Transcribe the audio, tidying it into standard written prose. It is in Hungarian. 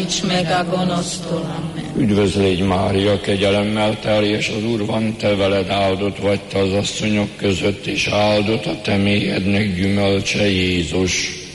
meg a gonosztól. Amen. Üdvözlégy Mária, kegyelemmel teljes, az Úr van te veled, áldott vagy te az asszonyok között, és áldott a te méhednek gyümölcse Jézus.